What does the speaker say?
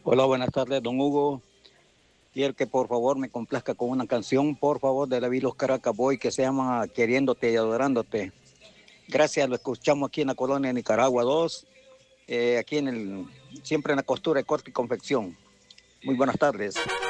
Hola, buenas tardes, don Hugo. Quiero que por favor me complazca con una canción, por favor, de la Los Caracas Boy que se llama Queriéndote y Adorándote. Gracias, lo escuchamos aquí en la colonia de Nicaragua 2, aquí siempre en la costura de corte y confección. Muy buenas tardes.